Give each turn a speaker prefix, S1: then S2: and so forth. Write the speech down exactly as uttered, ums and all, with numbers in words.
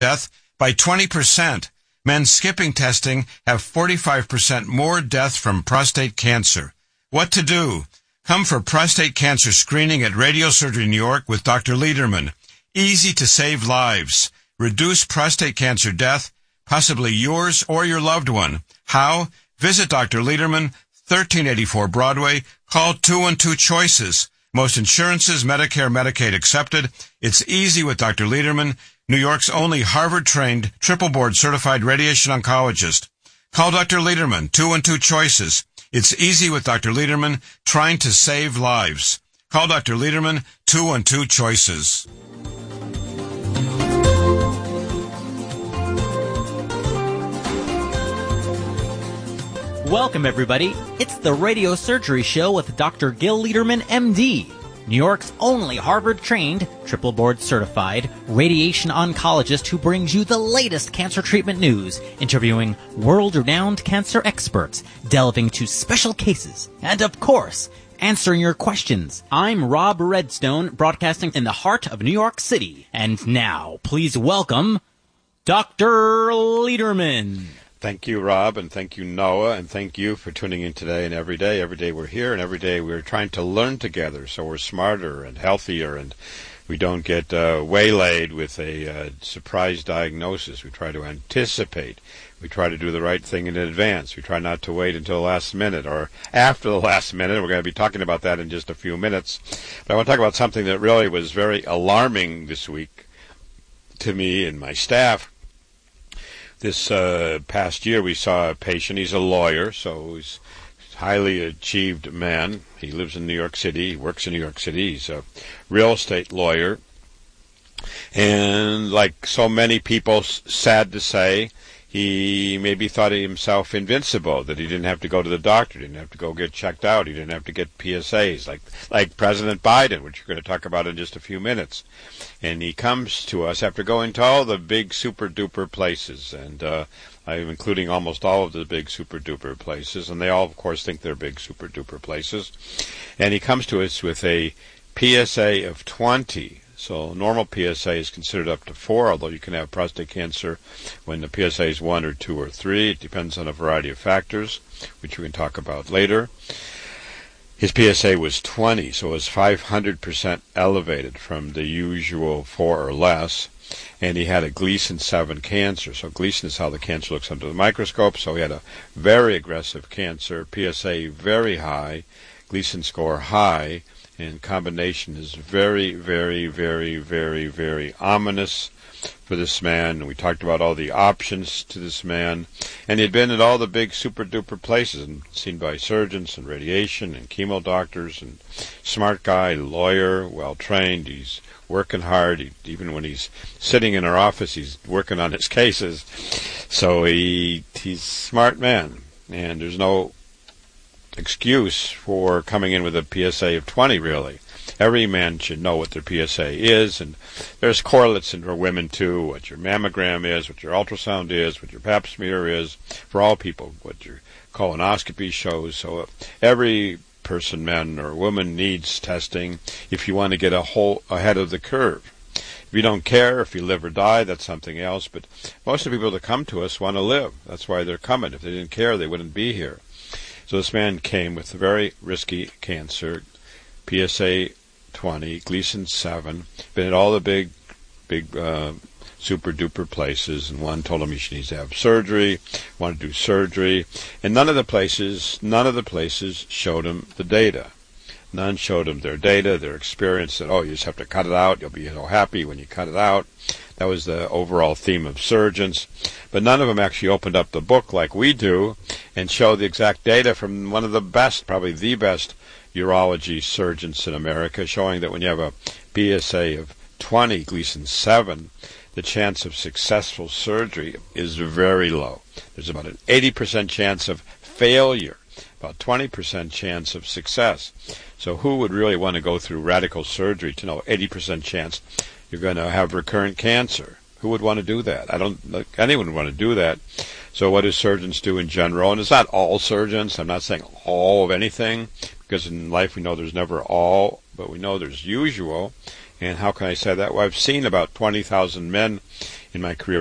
S1: death by twenty percent. Men skipping testing have forty-five percent more death from prostate cancer. What to do? Come for prostate cancer screening at Radiosurgery New York with Doctor Lederman. Easy to save lives. Reduce prostate cancer death, possibly yours or your loved one. How? Visit Doctor Lederman, thirteen eighty-four Broadway. Call two one two choices. Most insurances, Medicare, Medicaid accepted. It's easy with Doctor Lederman, New York's only Harvard-trained, triple-board certified radiation oncologist. Call Doctor Lederman, two one two choices. It's easy with Doctor Lederman, trying to save lives. Call Doctor Lederman, two one two choices.
S2: Welcome, everybody. It's the Radio Surgery Show with Doctor Gil Lederman, M D, New York's only Harvard-trained, triple-board certified radiation oncologist who brings you the latest cancer treatment news, interviewing world-renowned cancer experts, delving into special cases, and, of course, answering your questions. I'm Rob Redstone, broadcasting in the heart of New York City. And now, please welcome Doctor Lederman.
S3: Thank you, Rob, and thank you, Noah, and thank you for tuning in today and every day. Every day we're here, and every day we're trying to learn together so we're smarter and healthier, and we don't get uh, waylaid with a uh, surprise diagnosis. We try to anticipate. We try to do the right thing in advance. We try not to wait until the last minute or after the last minute. We're going to be talking about that in just a few minutes. But I want to talk about something that really was very alarming this week to me and my staff. This uh, past year, we saw a patient. He's a lawyer, so he's a highly achieved man. He lives in New York City. He works in New York City. He's a real estate lawyer. And like so many people, sad to say, he maybe thought himself invincible, that he didn't have to go to the doctor, didn't have to go get checked out, he didn't have to get P S As, like like President Biden, which we're going to talk about in just a few minutes. And he comes to us after going to all the big super-duper places, and uh, I'm including almost all of the big super-duper places, and they all, of course, think they're big super-duper places. And he comes to us with a P S A of twenty. So normal P S A is considered up to four, although you can have prostate cancer when the P S A is one or two or three. It depends on a variety of factors, which we can talk about later. His P S A was twenty, so it was five hundred percent elevated from the usual four or less. And he had a Gleason seven cancer. So Gleason is how the cancer looks under the microscope. So he had a very aggressive cancer, P S A very high, Gleason score high. And combination is very, very, very, very, very ominous for this man. And we talked about all the options to this man. And he had been at all the big super-duper places and seen by surgeons and radiation and chemo doctors. And smart guy, lawyer, well-trained. He's working hard. He, even when he's sitting in our office, he's working on his cases. So he he's a smart man. And there's no excuse for coming in with a P S A of twenty, really. Every man should know what their P S A is, and there's correlates in for women too, what your mammogram is, what your ultrasound is, what your pap smear is, for all people, what your colonoscopy shows. So every person, man or woman, needs testing if you want to get a whole ahead of the curve. If you don't care, if you live or die, that's something else, but most of the people that come to us want to live. That's why they're coming. If they didn't care, they wouldn't be here. So this man came with a very risky cancer, P S A twenty, Gleason seven, been at all the big, big, uh, super-duper places, and one told him he needs to have surgery, wanted to do surgery, and none of the places, none of the places showed him the data. None showed him their data, their experience, that, oh, you just have to cut it out, you'll be so happy when you cut it out. That was the overall theme of surgeons. But none of them actually opened up the book like we do and showed the exact data from one of the best, probably the best, urology surgeons in America, showing that when you have a P S A of twenty, Gleason seven, the chance of successful surgery is very low. There's about an eighty percent chance of failure, about twenty percent chance of success. So who would really want to go through radical surgery to know eighty percent chance you're going to have recurrent cancer? Who would want to do that? I don't think anyone would want to do that. So what do surgeons do in general? And it's not all surgeons. I'm not saying all of anything, because in life we know there's never all, but we know there's usual. And how can I say that? Well, I've seen about twenty thousand men in my career